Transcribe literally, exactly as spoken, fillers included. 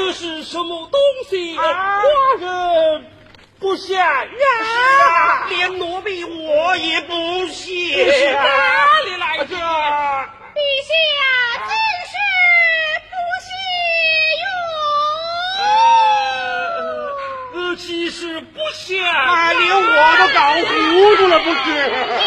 这是什么东西？啊、华人不下呀， 连奴婢我也不信。 这是哪里来的？ 陛下真是不信哟！ 呃，其实不下， 啊，连我都搞糊涂了，不是？